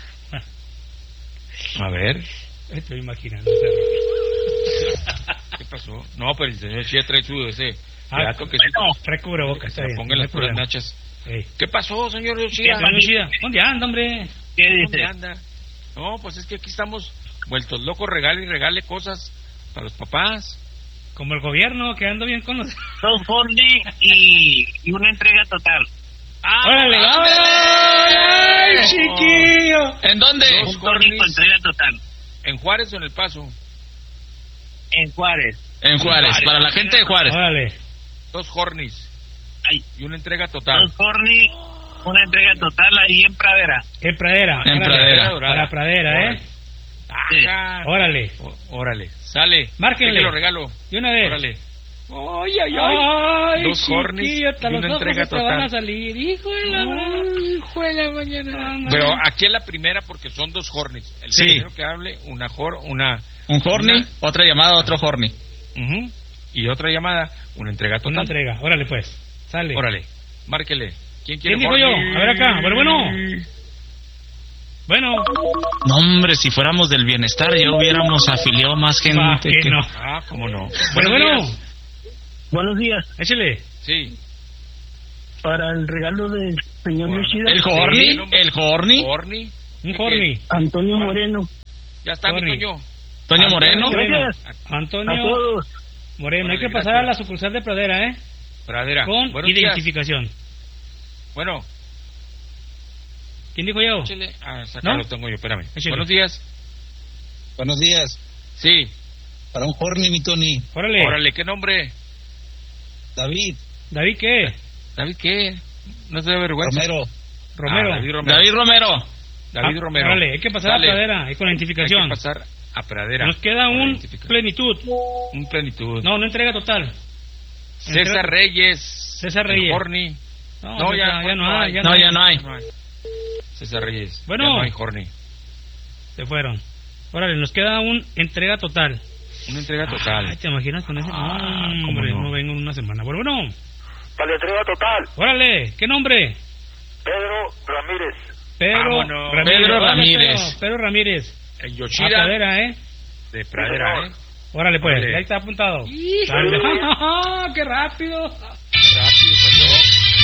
S2: A ver,
S3: Estoy imaginando ese error.
S2: ¿qué pasó? No, pero el señor Yoshida trae su ese
S3: Ah,
S2: gato que
S3: trae cubrebocas, está
S2: se
S3: bien.
S2: ponga
S3: no hay
S2: las puras
S3: problema.
S2: nachas.
S3: Ey.
S2: ¿Qué pasó, señor Yoshida?
S3: Señor Yoshida, ¿dónde anda, hombre?
S1: ¿Qué
S2: ¿Dónde
S1: dice?
S2: anda? No, pues es que aquí estamos vueltos locos, regale y regale cosas para los papás.
S3: Como el gobierno, que ando bien con los...
S1: Dos Fordy y, y una entrega total.
S2: ¡Ah!
S3: ¡Órale, ¡ay,
S2: ¡Ay,
S3: chiquillo!
S9: ¿En dónde?
S2: Dos
S1: Un Fordy con
S2: Cornis.
S1: entrega total.
S2: ¿En Juárez o en El Paso?
S1: En Juárez.
S9: En Juárez, para la gente de Juárez.
S3: Órale.
S2: Dos Hornis
S1: Ay,
S2: y una entrega total.
S1: dos Fordy, una entrega total ahí en Pradera.
S3: En Pradera.
S9: En
S3: órale.
S9: Pradera.
S3: Para Pradera, ¿eh?
S2: Ajá.
S3: Órale.
S2: Ó- Órale, sale.
S3: Márquenle.
S2: Déjelo regalo.
S3: De una vez.
S2: Órale.
S3: ¡Ay, ay, ay!
S2: Dos
S3: chiquillo,
S2: Hornis
S3: hasta
S2: y
S3: los
S2: una
S3: ojos
S2: entrega
S3: se te van
S2: total.
S3: a salir. Hijo de la hijo de la mañana.
S2: Pero aquí es la primera porque son dos Hornis. El
S9: Sí.
S2: primero que hable, una Hor, una...
S9: Un horny,
S2: una-
S9: otra llamada, otro horny.
S2: Ujú. Y otra llamada, una entrega total.
S3: Una entrega. Órale, pues. Sale.
S2: Órale, márquele. ¿Quién quiere
S3: ¿Quién dijo yo?
S2: Horny?
S3: A ver acá. Bueno, bueno. Bueno.
S9: No, hombre, si fuéramos del bienestar ya hubiéramos afiliado más gente.
S3: Va, que
S9: que-
S3: no.
S2: Ah, cómo no.
S3: Bueno,
S2: Buenos
S3: bueno.
S2: días.
S1: Buenos días.
S3: Échale.
S2: Sí.
S1: Para el regalo del señor
S2: Bueno.
S1: Yoshida,
S9: ¿El horny? ¿El horny?
S2: Horny.
S3: Un horny.
S1: Antonio Moreno.
S2: Ya está, mi
S3: Tony.
S2: Toño.
S9: Toño Moreno.
S1: Gracias.
S3: Antonio
S1: A todos.
S3: Moreno, hay
S2: Órale,
S3: que pasar
S2: gracias.
S3: a la sucursal de Pradera, ¿eh?
S2: Pradera.
S3: Con
S2: Buenos días.
S3: identificación.
S2: Bueno,
S3: ¿Quién dijo yo?
S2: échale. Ah, saca,
S3: ¿No?
S2: lo tengo yo, espérame.
S3: Échale.
S2: Buenos días.
S10: Buenos días.
S2: Sí.
S10: Para un Horny, mi Tony.
S3: Órale.
S2: Órale, ¿qué nombre?
S10: David.
S3: ¿David qué?
S2: ¿David qué? No se da vergüenza.
S10: Romero.
S3: Romero.
S2: Ah, David Romero.
S9: David Romero.
S2: David
S3: Ah,
S2: Romero.
S3: Órale, hay que pasar
S2: Dale.
S3: a Pradera y con la
S2: Hay
S3: identificación.
S2: que pasar a Pradera.
S3: Nos queda
S2: Con la
S3: un
S2: identificación.
S3: plenitud.
S2: Un plenitud.
S3: No, no entrega total.
S2: César
S3: Entrega-
S2: Reyes.
S3: César
S2: el
S3: Reyes.
S2: Horny.
S3: No,
S2: No,
S3: ya,
S2: ya,
S3: ya no
S2: no
S3: hay.
S2: hay.
S3: Ya
S9: No,
S3: no,
S9: ya no hay.
S2: No hay. César Reyes.
S3: Bueno.
S2: Ya no hay Horny.
S3: Se fueron. Órale, nos queda un entrega total.
S2: Una entrega total.
S3: Ay, ¿te imaginas con ese?
S2: Ah,
S3: No,
S2: ¿cómo
S3: hombre,
S2: no?
S3: no vengo en una semana. Bueno, bueno.
S1: Para la entrega total,
S3: Órale, ¿qué nombre?
S1: Pedro Ramírez.
S3: Pedro
S2: Vámonos.
S3: Ramírez.
S9: Pedro
S3: Órale,
S9: Ramírez.
S3: Pedro, Pedro Ramírez.
S2: En
S3: A
S2: Yoshida.
S3: Pradera, ¿eh?
S2: De Pradera, ¿eh?
S3: Órale, pues,
S2: Órale.
S3: ahí está apuntado.
S2: Híjole.
S3: Dale. ¡Qué rápido!
S2: Rápido salió.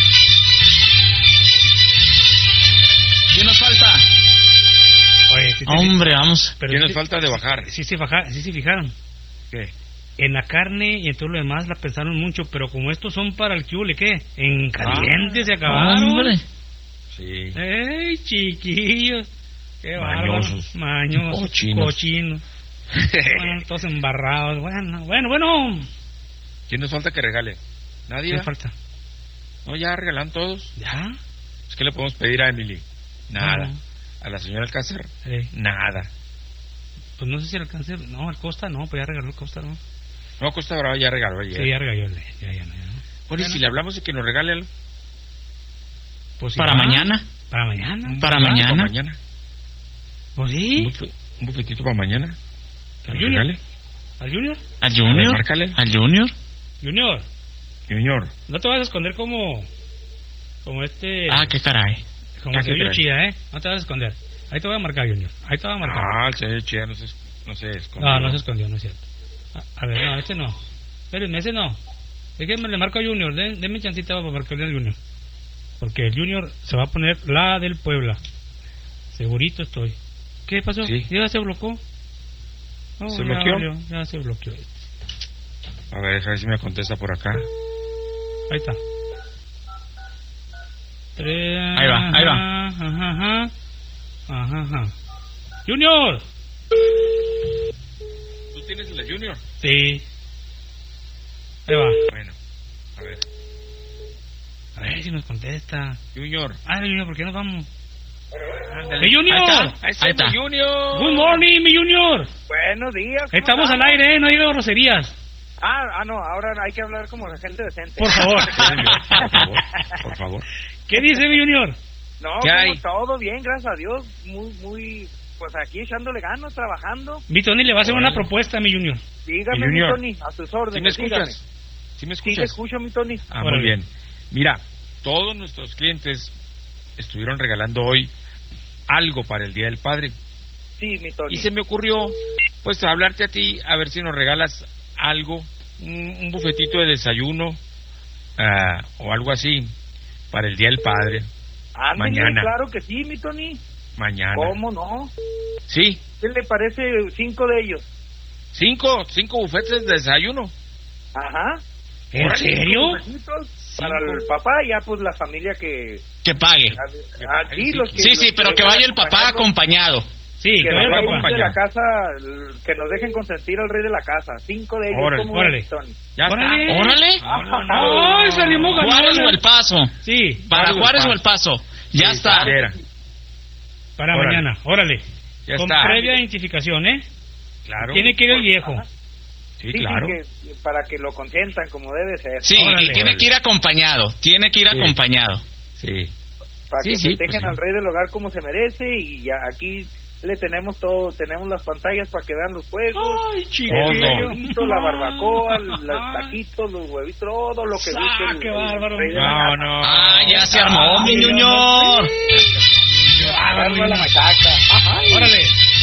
S9: ¿Quién nos falta?
S3: Oye, sí te-
S9: Hombre, vamos.
S3: pero
S2: ¿Qué
S3: sí-
S2: nos falta de bajar?
S3: Sí, sí, baja- sí, sí, fijaron.
S2: ¿Qué?
S3: En la carne y en todo lo demás la pensaron mucho, pero como estos son para el cule, ¿qué? En caliente se acabaron.
S9: Hombre.
S2: Sí.
S3: ¡Ey, chiquillos! ¡Qué bárbaros!
S2: Mañosos.
S3: Mañosos.
S2: Cochinos.
S3: Cochinos. Bueno, todos embarrados. Bueno, bueno, bueno.
S2: ¿Quién nos falta que regale? ¿Nadie?
S3: ¿Qué falta?
S2: No, ya regalan todos.
S3: ¿Ya?
S2: Es que le podemos pedir a Emily. Nada.
S3: No.
S2: A la señora Alcácer.
S3: Eh,
S2: Nada.
S3: pues no sé si el cáncer... No, el Costa no, pues ya regaló el Costa, ¿no?
S2: No, Costa Brava ya regaló ayer.
S3: Sí, ya regaló. Ya, ya, ya, ya.
S2: Bueno, y si le hablamos de que nos regale algo.
S3: Pues sí,
S9: Para
S3: va.
S9: mañana.
S3: Para mañana.
S9: Para
S2: Ah,
S9: mañana.
S2: Para mañana.
S3: Pues
S2: Un,
S3: sí.
S2: bufe- un bufetito para mañana. Que
S3: ¿Al
S2: nos
S3: Junior?
S2: regale.
S3: ¿Al Junior?
S9: Al
S2: A ver,
S9: Junior.
S2: márcale.
S9: Al Junior.
S3: Junior,
S2: Junior.
S3: no te vas a esconder como... Como este...
S9: Ah, qué caray.
S3: Como
S2: ah,
S3: se
S2: qué
S3: oye
S2: caray.
S3: chida, ¿eh? No te vas a esconder. Ahí te voy a marcar, Junior. Ahí te voy a marcar.
S2: Ah, el señor Chía no se, no se escondió.
S3: No, no se escondió, no es cierto. A, a ver, no, este no. Espérenme, ese no. Déjenme, le marco a Junior. Den, denme chancita para marcarle al Junior. Porque el Junior se va a poner la del Puebla. Segurito estoy. ¿Qué pasó?
S2: Sí.
S3: ¿Ya se bloqueó? No,
S2: ¿Se
S3: ya
S2: bloqueó?
S3: valió, ya se bloqueó.
S2: A ver, a ver si me contesta por acá.
S3: Ahí está. Tres,
S9: Ahí va, ahí va.
S3: Ajá, ajá, ajá, ajá. Junior.
S2: ¿Tú tienes el de Junior?
S3: Sí. Ahí va.
S2: Bueno, a ver.
S3: A ver si nos contesta.
S2: Junior.
S3: Ah, Junior, ¿por qué nos vamos?
S2: Ándale.
S3: ¡Mi Junior!
S9: Ahí está.
S2: Ahí está,
S9: Ahí está.
S2: mi Junior.
S3: Good morning, mi Junior.
S1: Buenos días. ¿cómo
S3: Estamos al
S1: están?
S3: aire, ¿eh? No digo groserías.
S1: Ah, ah, no, ahora hay que hablar como la gente decente.
S3: Por favor.
S2: Por favor, por favor.
S3: ¿Qué dice mi Junior?
S1: No,
S2: ¿Qué
S1: como
S2: hay?
S1: todo bien, gracias a Dios. Muy, muy, pues aquí echándole ganas, trabajando.
S3: Mi Tony le va a hacer una
S2: Órale.
S3: propuesta, mi Junior.
S1: Dígame,
S2: Mi
S1: mi
S2: Junior.
S1: Tony, a sus
S2: ¿Sí
S1: órdenes.
S2: me
S1: dígame.
S2: escuchas? ¿Sí me
S1: Sí, te
S2: escuchas?
S1: escucho, mi Tony.
S2: Ah,
S3: Órale.
S2: muy bien. Mira, todos nuestros clientes estuvieron regalando hoy algo para el Día del Padre.
S1: Sí, mi Tony.
S2: Y se me ocurrió, pues, hablarte a ti, a ver si nos regalas algo, un, un bufetito de desayuno ah, o algo así para el Día del Padre.
S1: Ándele,
S2: mañana.
S1: claro que sí, mi Tony.
S2: Mañana.
S1: ¿Cómo no?
S2: Sí,
S1: ¿Qué le parece cinco de ellos?
S2: cinco, cinco bufetes de desayuno.
S1: Ajá.
S3: ¿En
S1: Órale,
S3: serio?
S1: cinco besitos Para el papá, ya pues la familia que...
S9: Que pague.
S1: Aquí los que...
S9: Sí, sí,
S1: los
S9: pero que vaya el papá acompañado.
S3: Sí,
S1: Que
S3: que
S1: nos
S3: vaya el
S1: dejen
S3: papá.
S1: de la casa, que nos dejen consentir al rey de la casa. Cinco de ellos.
S2: Órale,
S1: ¿cómo
S3: órale.
S1: ves, Tony?
S2: Ya
S3: Órale.
S2: está.
S9: Órale.
S3: ¡Ay, salimos
S9: Juárez o
S3: ganando!
S9: El Paso.
S3: Sí,
S9: Para
S2: Juárez o El
S9: Juárez o
S2: Paso.
S9: El Paso. Ya
S2: Sí,
S9: está.
S2: cualquiera.
S3: para
S2: Órale.
S3: mañana. Órale.
S2: Ya
S3: Con
S2: está.
S3: previa identificación, ¿eh?
S2: Claro.
S3: Tiene que ir el viejo.
S2: Sí,
S1: Sí,
S2: claro.
S1: sí, que, para que lo consientan como debe ser.
S9: Sí,
S3: Órale.
S9: y tiene que ir acompañado. Tiene que ir
S2: Sí.
S9: acompañado.
S2: Sí.
S1: Para
S2: Sí,
S1: que
S2: sí,
S1: festejen
S2: pues sí.
S1: al rey del hogar como se merece y ya aquí le tenemos todo, tenemos las pantallas para que vean los juegos,
S3: ¡Ay,
S1: el
S2: Todo.
S1: huevito, la barbacoa, los taquitos, los huevitos, todo lo que guste
S3: ¡Ah,
S1: el-
S3: qué
S1: el
S3: bárbaro!
S1: rey de la
S2: No,
S1: casa.
S2: no.
S9: Ah, ya se armó, mi Junior.
S1: Agarra la machaca. Ajá.
S3: Órale.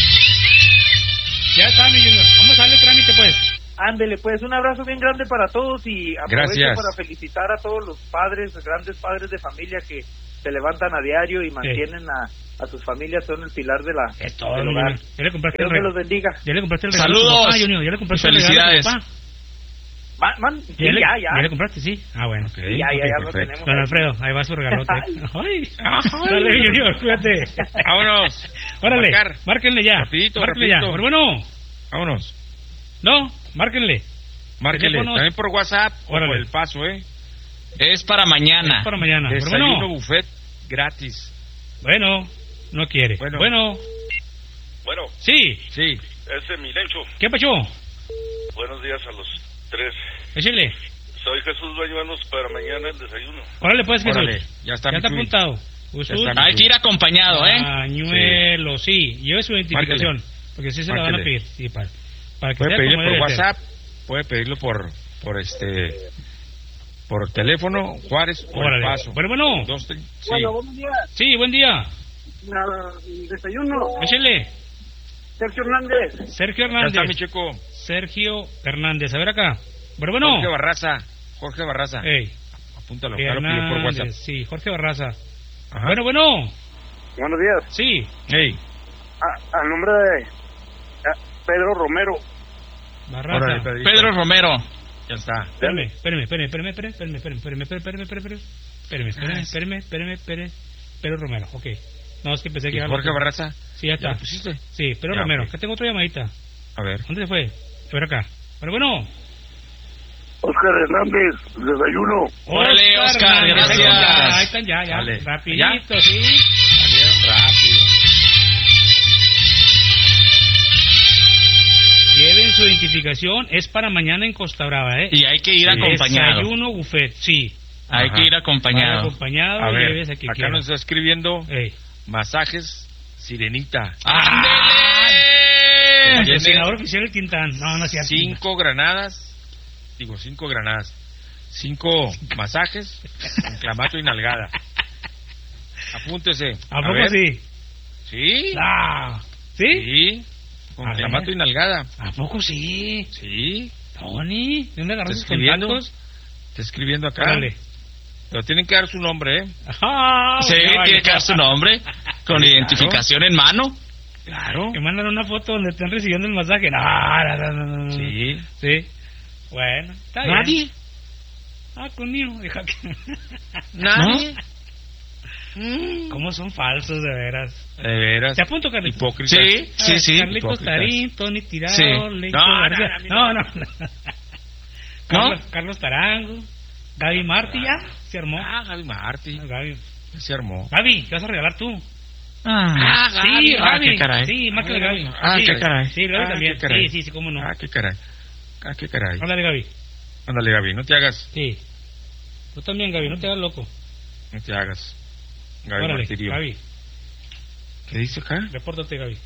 S3: Ya está, mi Junior. Vamos a darle trámite, pues.
S1: Ándele, pues un abrazo bien grande para todos y aprovecho
S2: Gracias.
S1: para felicitar a todos los padres, grandes padres de familia que
S11: se levantan a diario y mantienen sí. a, a sus familias, son el pilar de la
S3: es todo,
S11: del hogar.
S3: Ya le compraste
S11: Dios
S3: el
S11: me los bendiga.
S3: Ya le compraste el regalo.
S9: Saludos.
S3: Papá, Junior, ya le compraste
S9: felicidades.
S3: El regalo.
S11: Man, man, sí,
S3: ya, le,
S11: ya, ya.
S3: ya le compraste, sí. Ah, bueno.
S2: Okay.
S11: Ya, ya,
S2: okay,
S11: ya lo tenemos.
S3: Don Alfredo, ahí va su regalote. Ay, dale, Junior, cuídate.
S2: Vámonos.
S3: Órale,
S2: Marcar.
S3: márquenle ya.
S2: Rapidito,
S3: márquenle
S2: rapidito.
S3: ya. Pero bueno.
S2: Vámonos.
S3: No, márquenle.
S2: Márquenle.
S3: Teléfonos.
S2: También por WhatsApp o
S3: Órale.
S2: por el paso, ¿eh?
S9: Es para mañana.
S3: Es para mañana. Pero
S2: Desayuno
S3: bueno.
S2: buffet gratis.
S3: Bueno, no quiere.
S2: Bueno.
S3: Bueno.
S12: Bueno.
S3: Sí.
S2: Sí.
S12: Ese Milencho.
S3: ¿Qué pasó?
S12: Buenos días a los tres.
S3: Échale.
S12: Soy Jesús Bañuelos para mañana el desayuno.
S3: Órale, pues, Jesús.
S2: Órale, ya está,
S3: ya está
S2: Chuy.
S3: apuntado. Jesús.
S2: Ya está,
S9: Hay que ir acompañado, ¿eh?
S3: Pañuelo, sí. Lleve su identificación.
S2: Márquele.
S3: Porque sí se
S2: Márquele.
S3: la van a pedir. Sí, para, para que
S2: Puede
S3: sea
S2: pedirlo
S3: como
S2: por
S3: debe ser.
S2: WhatsApp, puede pedirlo por por este por teléfono, Juárez o El
S3: Órale.
S2: Paso.
S3: Bueno, bueno.
S2: Dos, tres, sí.
S11: Bueno, buenos días.
S3: Sí, buen día.
S11: Nada, desayuno.
S3: Échale.
S11: Sergio Hernández.
S3: Sergio
S2: Ya
S3: Hernández.
S2: está, mi chico.
S3: Sergio Hernández. A ver acá. Bueno, bueno.
S2: Jorge Barraza. Jorge Barraza.
S3: Ey.
S2: Apúntalo, ya lo pidió por
S3: Hernández,
S2: WhatsApp.
S3: sí, Jorge Barraza.
S2: Ajá.
S3: Bueno, bueno.
S11: Buenos días.
S3: Sí.
S2: Ey.
S11: A, al nombre de a, Pedro Romero.
S3: Barraza.
S2: Órale, Pedrito.
S9: Pedro Romero.
S2: Ya está.
S3: Espérame, espérame, espérame, espérame, espérame, espérame, espérame, espérame, espérame, espérame, espérame, espérame, espérame, espérame, espérame, espérame, Pedro Romero, ok. No, es que pensé que
S2: ¿Y
S3: era
S2: Jorge
S3: otro.
S2: Barraza?
S3: Sí, ya está.
S2: ¿Ya lo pusiste?
S3: Sí, Pedro
S2: Ya,
S3: Romero,
S2: ok.
S3: que tengo otra llamadita.
S2: A ver.
S3: ¿Dónde se fue? A ver acá. Pero bueno.
S12: Oscar Hernández, desayuno.
S9: Órale, Oscar,
S3: Hernández,
S9: gracias.
S3: Ahí están ya, ahí están ya, ya.
S2: Dale.
S3: Rapidito,
S2: ¿Ya?
S3: sí.
S2: Salieron rápido.
S3: Lleven su identificación, es para mañana en Costa Brava, ¿eh?
S9: Y hay que ir
S2: Sí.
S9: acompañado.
S3: Desayuno buffet, sí.
S9: Hay
S2: Ajá.
S9: que ir
S3: Vaya
S9: acompañado.
S3: acompañado,
S2: A ver,
S3: lleves a quien
S2: acá
S3: quiera.
S2: nos está escribiendo
S3: Ey.
S2: masajes Sirenita.
S9: ¡Ándele!
S3: Patrocinador oficial del Quintán. No, no es cierto.
S2: Cinco granadas, digo cinco granadas, cinco masajes con clamato y nalgada. Apúntese.
S3: ¿A poco
S2: ver.
S3: sí?
S2: Sí.
S3: Ah, ¿sí?
S2: Sí. Con
S3: A ver.
S2: clamato y nalgada.
S3: ¿A poco sí?
S2: Sí.
S3: Tony, ¿de dónde agarras sus
S2: ¿Está escribiendo?
S3: contactos?
S2: Está escribiendo acá.
S3: Órale.
S2: Pero tienen que dar su nombre, ¿eh?
S3: Ah,
S9: Sí,
S3: ya vale.
S9: tiene que dar su nombre con
S2: Sí,
S9: identificación en mano.
S2: Claro.
S3: Que mandan una foto donde están recibiendo el masaje. No, no, no, no, no.
S2: Sí.
S3: Sí. Bueno, está bien.
S9: ¿Nadie?
S3: Ah, conmigo. Deja que...
S2: ¿Nadie?
S3: ¿Cómo son falsos, de veras?
S2: De veras.
S3: ¿Te apunto, Carlitos?
S2: Hipócritas.
S9: Sí,
S3: A
S9: sí,
S3: ver,
S9: sí.
S3: Carlitos
S2: Hipócritas.
S3: Tarín, Tony Tirado,
S9: Sí.
S3: Leito
S2: No,
S3: García.
S2: no,
S3: No, no. Carlos, Carlos Tarango, Gaby Martí, ya se armó.
S2: Ah, Gaby Martí.
S3: Gaby.
S2: Se armó.
S3: Gaby, ¿qué vas a regalar tú?
S9: Ah,
S3: Sí,
S9: ah,
S3: Gaby.
S9: qué caray.
S3: Sí, márcale Gaby.
S9: Ah,
S3: sí,
S9: qué caray.
S3: Sí, Gaby
S2: Ah,
S3: también.
S2: qué caray.
S3: Sí, sí, sí, cómo no.
S2: Ah, qué caray. Ah, qué caray.
S3: Háblale, Gaby.
S2: Ándale, Gaby, no te hagas.
S3: Sí. Tú también, Gaby, no te hagas loco.
S2: No te hagas. Gaby
S3: Órale,
S2: Martirio.
S3: Gaby,
S2: ¿Qué dice acá?
S3: repórtate, Gaby.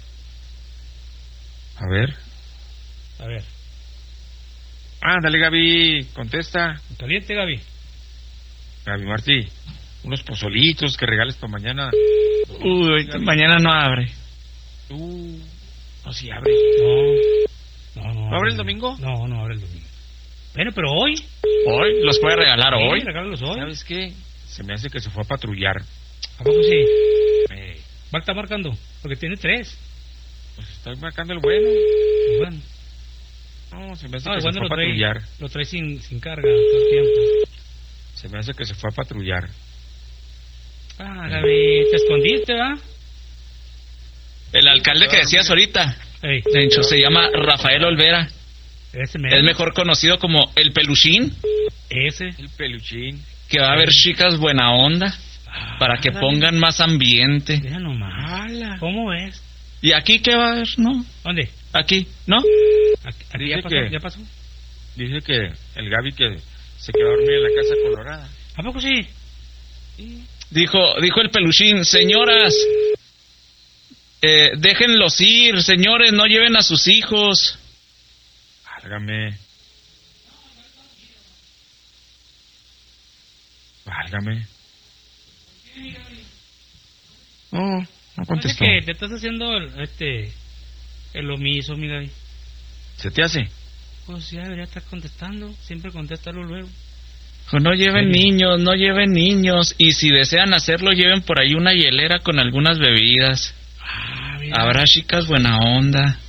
S2: A ver.
S3: A ver.
S2: Ándale, Gaby, contesta.
S3: Caliente, Gaby.
S2: Gaby Martí, unos pozolitos que regales para mañana.
S9: Uy, mañana no abre.
S2: Uh, no, si abre.
S3: No. No, no.
S2: ¿No abre el domingo?
S3: No, no abre el domingo. Bueno, pero hoy.
S9: Hoy, los puede regalar
S3: Sí,
S9: hoy.
S3: regálalos hoy.
S2: ¿Sabes qué? Se me hace que se fue a patrullar.
S3: ¿A poco sí?
S2: Eh,
S3: Va a estar marcando, porque tiene tres.
S2: pues estoy marcando el bueno.
S3: Bueno.
S2: No, se me hace
S3: No,
S2: que
S3: el
S2: se
S3: bueno
S2: fue a
S3: lo trae,
S2: patrullar.
S3: lo trae sin, sin carga todo el tiempo.
S2: Se me hace que se fue a patrullar.
S3: Ah, Gaby, te escondiste, ¿va?
S9: El alcalde que decías ahorita,
S3: Ey,
S9: de hecho, se llama Rafael Olvera.
S3: ese mero.
S9: Es mejor conocido como el Peluchín,
S3: Ese.
S2: El peluchín.
S9: que va a haber chicas buena onda para que
S3: Ándale.
S9: pongan más ambiente.
S3: Mira nomás. ¿Cómo ves?
S9: ¿Y aquí qué va a haber? ¿No?
S3: ¿Dónde?
S9: Aquí, ¿no?
S3: Aquí, aquí
S2: Dice
S3: ya pasó,
S2: que-
S3: ya pasó.
S2: Dice que el Gaby que se quedó a dormir en la casa colorada.
S3: ¿A poco sí?
S9: Dijo, dijo el Peluchín, señoras, eh, déjenlos ir, señores, no lleven a sus hijos.
S2: Válgame. Válgame. No, no contestó.
S3: Oye, que te estás haciendo el, este, el omiso, mi Gaby.
S2: ¿Se te hace?
S3: Pues ya debería estar contestando. Siempre contéstalo luego.
S9: No lleven niños, no lleven niños. Y si desean hacerlo, lleven por ahí una hielera con algunas bebidas.
S3: Ah,
S9: Habrá chicas buena onda.